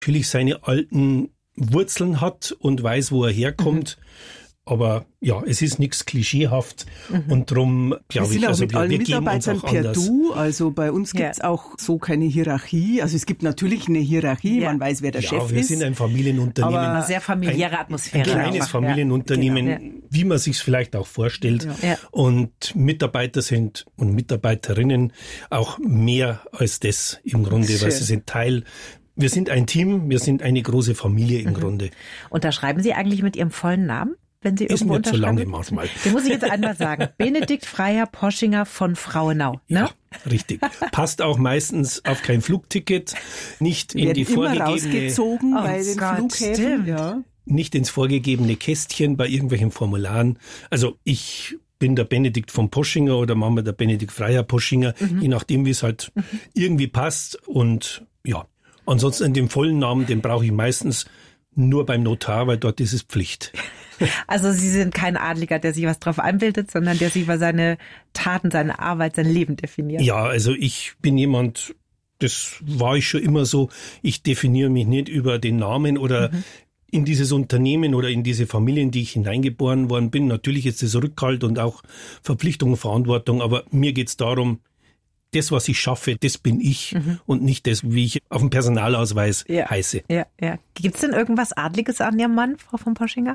natürlich seine alten Wurzeln hat und weiß, wo er herkommt. Aber ja, es ist nichts klischeehaft und darum glaube ich, also wir geben uns auch per anders. Du, also bei uns gibt's auch so keine Hierarchie. Also es gibt natürlich eine Hierarchie, man weiß, wer der Chef ist. Ja, wir sind ein Familienunternehmen. Aber eine sehr familiäre Atmosphäre. Ein kleines Familienunternehmen, wie man sich vielleicht auch vorstellt. Ja. Und Mitarbeiter sind und Mitarbeiterinnen auch mehr als das im Grunde, weil sie sind Teil. Wir sind ein Team, wir sind eine große Familie im Grunde. Unterschreiben Sie eigentlich mit Ihrem vollen Namen? Wenn Sie irgendwo ist nicht so lange manchmal. Den muss ich jetzt einmal sagen. Benedikt Freiherr Poschinger von Frauenau. Ne? Ja, richtig. Passt auch meistens auf kein Flugticket, nicht in die vorgegebene, rausgezogen bei den Flughäfen. Ja. Nicht ins vorgegebene Kästchen bei irgendwelchen Formularen. Also ich bin der Benedikt von Poschinger oder machen wir der Benedikt Freiherr Poschinger, je nachdem, wie es halt irgendwie passt. Und ja, ansonsten den vollen Namen, den brauche ich meistens nur beim Notar, weil dort ist es Pflicht. Also Sie sind kein Adliger, der sich was drauf einbildet, sondern der sich über seine Taten, seine Arbeit, sein Leben definiert. Ja, also ich bin jemand, das war ich schon immer so, ich definiere mich nicht über den Namen oder in dieses Unternehmen oder in diese Familie, in die ich hineingeboren worden bin. Natürlich ist es Rückhalt und auch Verpflichtung und Verantwortung, aber mir geht's darum, das, was ich schaffe, das bin ich und nicht das, wie ich auf dem Personalausweis heiße. Ja. Gibt's denn irgendwas Adliges an Ihrem Mann, Frau von Poschinger?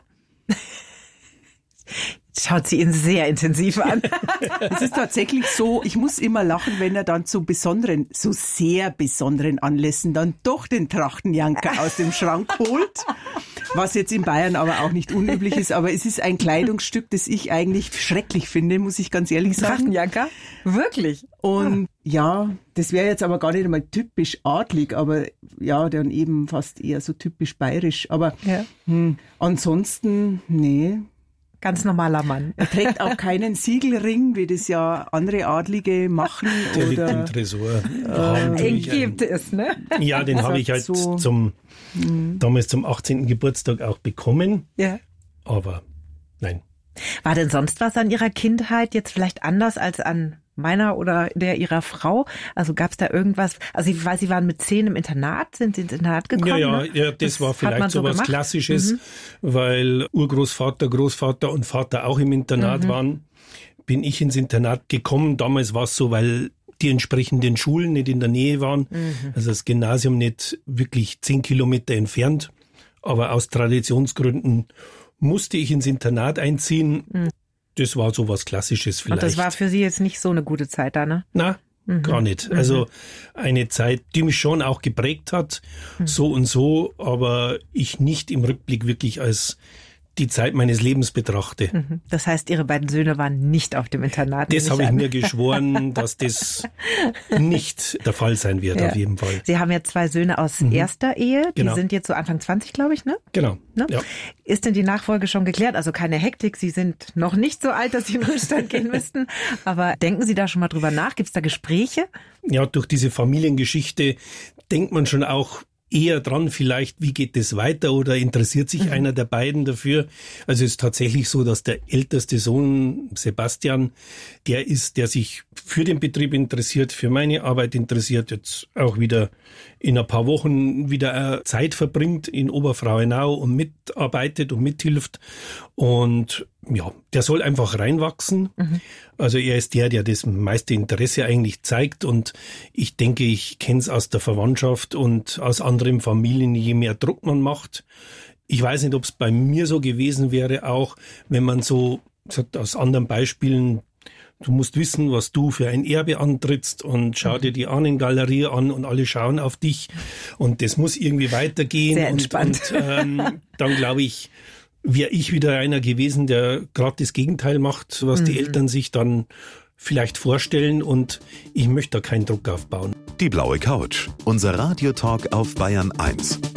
Schaut sie ihn sehr intensiv an. Es ist tatsächlich so, ich muss immer lachen, wenn er dann zu so sehr besonderen Anlässen dann doch den Trachtenjanker aus dem Schrank holt. Was jetzt in Bayern aber auch nicht unüblich ist. Aber es ist ein Kleidungsstück, das ich eigentlich schrecklich finde, muss ich ganz ehrlich sagen. Trachtenjanker? Wirklich? Und ja, das wäre jetzt aber gar nicht einmal typisch adlig, aber ja, dann eben fast eher so typisch bayerisch. Aber ansonsten, nee. Ganz normaler Mann. Er trägt auch keinen Siegelring, wie das ja andere Adlige machen. Der liegt im Tresor. Den gibt es, ne? Ja, den habe ich halt so damals zum 18. Geburtstag auch bekommen. Ja. Aber nein. War denn sonst was an Ihrer Kindheit jetzt vielleicht anders als an meiner oder der Ihrer Frau? Also gab es da irgendwas? Also ich weiß, Sie waren mit 10 im Internat, sind Sie ins Internat gekommen? Ja, das war vielleicht so was Klassisches, weil Urgroßvater, Großvater und Vater auch im Internat waren. Bin ich ins Internat gekommen. Damals war es so, weil die entsprechenden Schulen nicht in der Nähe waren. Also das Gymnasium nicht wirklich 10 Kilometer entfernt. Aber aus Traditionsgründen musste ich ins Internat einziehen. Das war so was Klassisches vielleicht. Und das war für Sie jetzt nicht so eine gute Zeit da, ne? Na, gar nicht. Also eine Zeit, die mich schon auch geprägt hat, so und so, aber ich nicht im Rückblick wirklich als die Zeit meines Lebens betrachte. Das heißt, Ihre beiden Söhne waren nicht auf dem Internat? Das habe ich mir geschworen, dass das nicht der Fall sein wird, auf jeden Fall. Sie haben ja 2 Söhne aus erster Ehe, die sind jetzt so Anfang 20, glaube ich, ne? Genau. Ne? Ja. Ist denn die Nachfolge schon geklärt? Also keine Hektik, Sie sind noch nicht so alt, dass Sie in den Ruhestand gehen müssten, aber denken Sie da schon mal drüber nach? Gibt es da Gespräche? Ja, durch diese Familiengeschichte denkt man schon auch eher dran vielleicht, wie geht es weiter oder interessiert sich einer der beiden dafür. Also es ist tatsächlich so, dass der älteste Sohn, Sebastian, der sich für den Betrieb interessiert, für meine Arbeit interessiert, jetzt auch wieder in ein paar Wochen wieder Zeit verbringt in Oberfrauenau und mitarbeitet und mithilft. Und ja, der soll einfach reinwachsen. Also er ist der das meiste Interesse eigentlich zeigt. Und ich denke, ich kenne es aus der Verwandtschaft und aus anderen Familien, je mehr Druck man macht. Ich weiß nicht, ob es bei mir so gewesen wäre, auch wenn man so sagt, aus anderen Beispielen, du musst wissen, was du für ein Erbe antrittst und schau dir die Ahnengalerie an und alle schauen auf dich und das muss irgendwie weitergehen. Sehr entspannt. Und dann glaube ich, wäre ich wieder einer gewesen, der gerade das Gegenteil macht, was die Eltern sich dann vielleicht vorstellen und ich möchte da keinen Druck aufbauen. Die blaue Couch, unser Radiotalk auf Bayern 1.